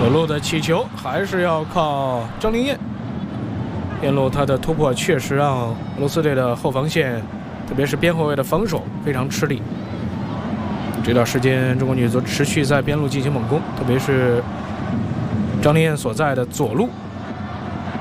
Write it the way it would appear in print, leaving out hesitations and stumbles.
左路的起球还是要靠张灵艳。边路他的突破确实让俄罗斯队的后防线，特别是边后卫的防守非常吃力。这段时间，中国女足持续在边路进行猛攻，特别是张灵艳所在的左路